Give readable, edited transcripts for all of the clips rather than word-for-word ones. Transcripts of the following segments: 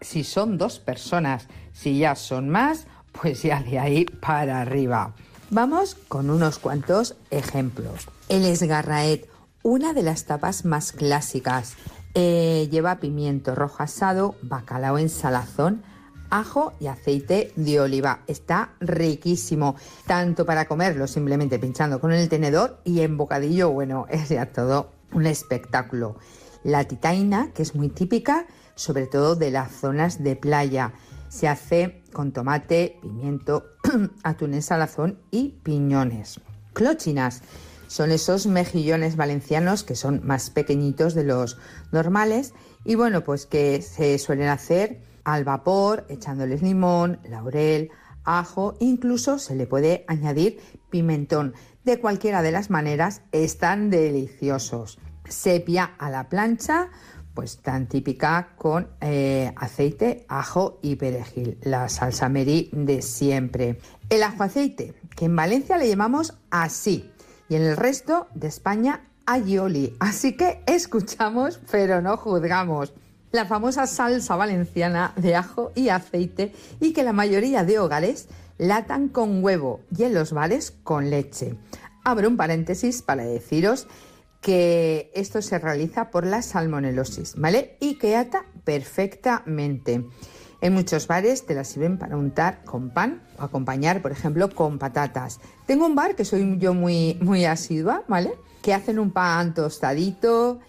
si son 2 personas. Si ya son más, pues ya de ahí para arriba. Vamos con unos cuantos ejemplos. El esgarraet, una de las tapas más clásicas. Lleva pimiento rojo asado, bacalao en salazón, ajo y aceite de oliva. Está riquísimo, tanto para comerlo simplemente pinchando con el tenedor y en bocadillo, bueno, es ya todo un espectáculo. La titaina, que es muy típica, sobre todo de las zonas de playa. Se hace con tomate, pimiento, atún en salazón y piñones. Clochinas son esos mejillones valencianos que son más pequeñitos de los normales y bueno, pues que se suelen hacer al vapor, echándoles limón, laurel, ajo, incluso se le puede añadir pimentón. De cualquiera de las maneras están deliciosos. Sepia a la plancha, pues tan típica con aceite, ajo y perejil, la salsa Meri de siempre. El ajo aceite, que en Valencia le llamamos así, y en el resto de España aioli, así que escuchamos pero no juzgamos. La famosa salsa valenciana de ajo y aceite y que la mayoría de hogares latan con huevo y en los bares con leche. Abro un paréntesis para deciros que esto se realiza por la salmonelosis, ¿vale? Y que ata perfectamente. En muchos bares te la sirven para untar con pan o acompañar, por ejemplo, con patatas. Tengo un bar que soy yo muy asidua, ¿vale? Que hacen un pan tostadito,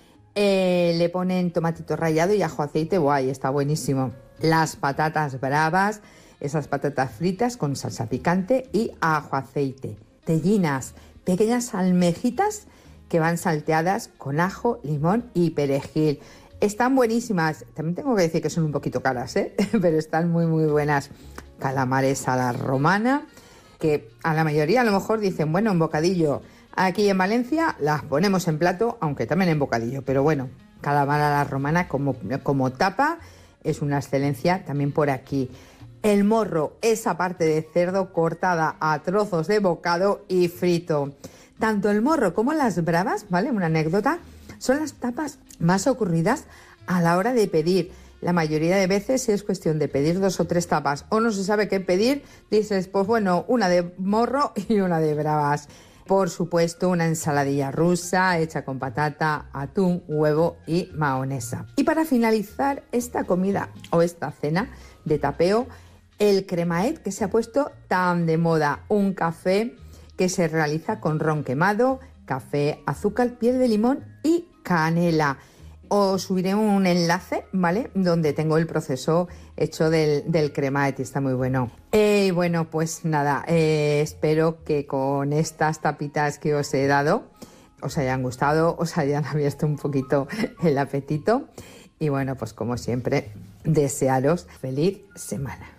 le ponen tomatito rallado y ajo aceite, guay, está buenísimo. Las patatas bravas, esas patatas fritas con salsa picante y ajo aceite. Tellinas, pequeñas almejitas que van salteadas con ajo, limón y perejil. Están buenísimas. También tengo que decir que son un poquito caras, pero están muy buenas. Calamares a la romana, que a la mayoría a lo mejor dicen, bueno, en bocadillo. Aquí en Valencia las ponemos en plato, aunque también en bocadillo. Pero bueno, calamar a la romana como tapa es una excelencia también por aquí. El morro, esa parte de cerdo cortada a trozos de bocado y frito. Tanto el morro como las bravas, ¿vale? Una anécdota, son las tapas más ocurridas a la hora de pedir. La mayoría de veces, si es cuestión de pedir 2 o 3 tapas o no se sabe qué pedir, dices, pues bueno, una de morro y una de bravas. Por supuesto, una ensaladilla rusa hecha con patata, atún, huevo y mahonesa. Y para finalizar esta comida o esta cena de tapeo, el cremaet, que se ha puesto tan de moda, un café que se realiza con ron quemado, café, azúcar, piel de limón y canela. Os subiré un enlace, ¿vale? Donde tengo el proceso hecho del cremaet y está muy bueno. Y bueno, pues nada, espero que con estas tapitas que os he dado os hayan gustado, os hayan abierto un poquito el apetito. Y bueno, pues como siempre, desearos feliz semana.